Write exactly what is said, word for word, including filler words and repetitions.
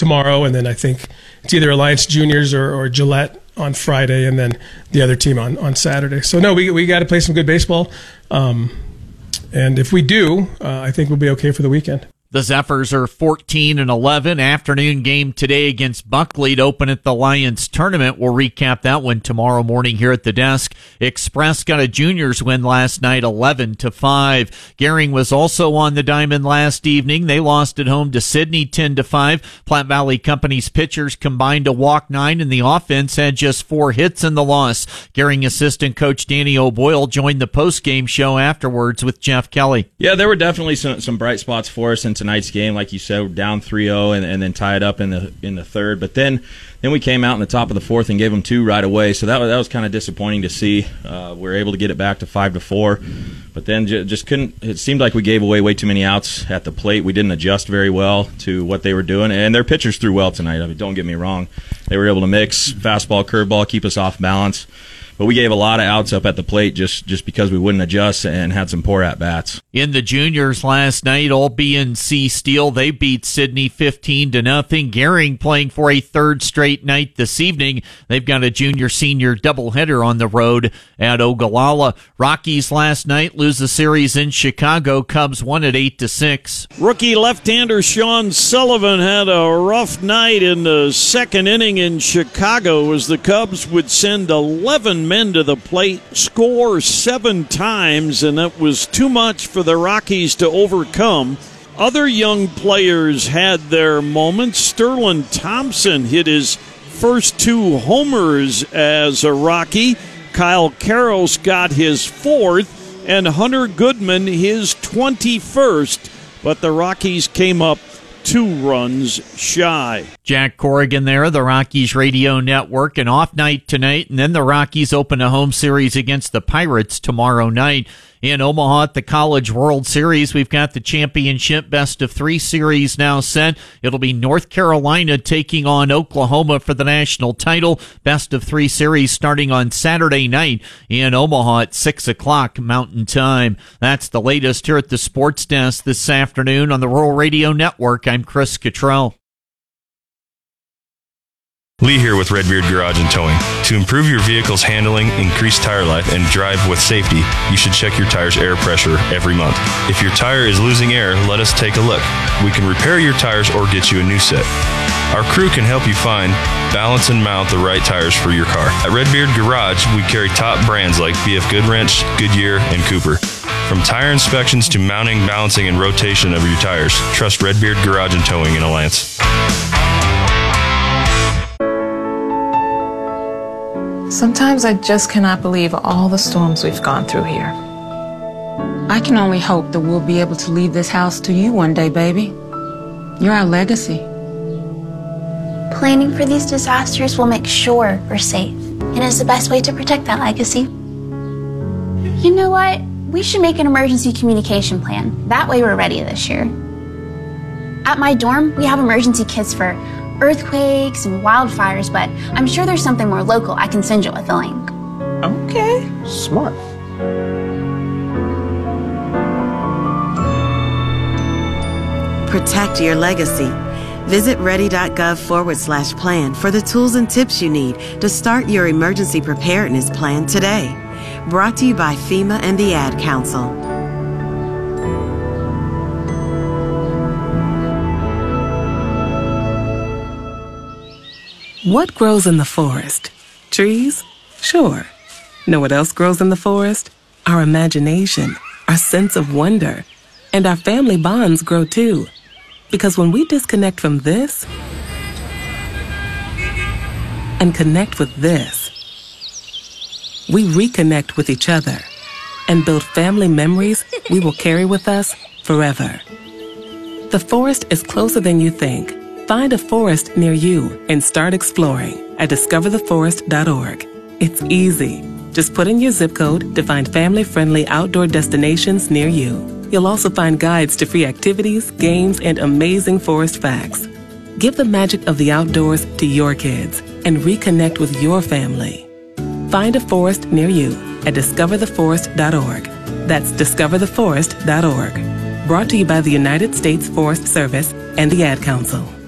tomorrow, and then I think it's either Alliance Juniors or, or Gillette on Friday, and then the other team on, on Saturday. So no, we we got to play some good baseball, um, and if we do, uh, I think we'll be okay for the weekend. The Zephyrs are fourteen and eleven. Afternoon game today against Buckley to open at the Lions tournament. We'll recap that one tomorrow morning here at the desk. Express got a juniors win last night, eleven to five. Gering was also on the diamond last evening. They lost at home to Sydney, ten to five. Platte Valley Company's pitchers combined to walk nine, and the offense had just four hits in the loss. Gering assistant coach Danny O'Boyle joined the post-game show afterwards with Jeff Kelly. Yeah, there were definitely some, some bright spots for us in tonight's game. Like you said, we're down three oh and, and then tied up in the in the third. But then then we came out in the top of the fourth and gave them two right away. So that was, that was kind of disappointing to see. Uh, we were able to get it back to five to four. But then j- just couldn't. It seemed like we gave away way too many outs at the plate. We didn't adjust very well to what they were doing. And their pitchers threw well tonight. I mean, don't get me wrong. They were able to mix fastball, curveball, keep us off balance. But we gave a lot of outs up at the plate just, just because we wouldn't adjust and had some poor at-bats. In the juniors last night, all B and C Steel, they beat Sydney fifteen to nothing. Gering playing for a third straight night this evening. They've got a junior-senior doubleheader on the road at Ogallala. Rockies last night lose the series in Chicago. Cubs won at eight to six. Rookie left-hander Sean Sullivan had a rough night in the second inning in Chicago as the Cubs would send eleven men to the plate, score seven times, and that was too much for the Rockies to overcome. Other young players had their moments. Sterling Thompson hit his first two homers as a Rocky. Kyle Karros got his fourth, and Hunter Goodman his twenty-first. But the Rockies came up two runs shy. Jack Corrigan there, the Rockies radio network. An off night tonight, and then the Rockies open a home series against the Pirates tomorrow night. In Omaha at the College World Series, we've got the championship best of three series now set. It'll be North Carolina taking on Oklahoma for the national title. Best of three series starting on Saturday night in Omaha at six o'clock Mountain Time. That's the latest here at the Sports Desk this afternoon on the Rural Radio Network. I'm Chris Cottrell. Lee here with Redbeard Garage and Towing. To improve your vehicle's handling, increase tire life, and drive with safety, you should check your tire's air pressure every month. If your tire is losing air, let us take a look. We can repair your tires or get you a new set. Our crew can help you find, balance, and mount the right tires for your car. At Redbeard Garage, we carry top brands like B F Goodwrench, Goodyear, and Cooper. From tire inspections to mounting, balancing, and rotation of your tires, trust Redbeard Garage and Towing in Alliance. Sometimes I just cannot believe all the storms we've gone through here. I can only hope that we'll be able to leave this house to you one day, baby. You're our legacy. Planning for these disasters will make sure we're safe, and is the best way to protect that legacy. You know what? We should make an emergency communication plan. That way we're ready this year. At my dorm, we have emergency kits for earthquakes and wildfires, but I'm sure there's something more local I can send you with a link. Okay. Smart. Protect your legacy. Visit ready.gov forward slash plan for the tools and tips you need to start your emergency preparedness plan today. Brought to you by FEMA and the Ad Council. What grows in the forest? Trees? Sure. Know what else grows in the forest? Our imagination, our sense of wonder, and our family bonds grow too. Because when we disconnect from this and connect with this, we reconnect with each other and build family memories we will carry with us forever. The forest is closer than you think. Find a forest near you and start exploring at discover the forest dot org. It's easy. Just put in your zip code to find family-friendly outdoor destinations near you. You'll also find guides to free activities, games, and amazing forest facts. Give the magic of the outdoors to your kids and reconnect with your family. Find a forest near you at discover the forest dot org. That's discover the forest dot org. Brought to you by the United States Forest Service and the Ad Council.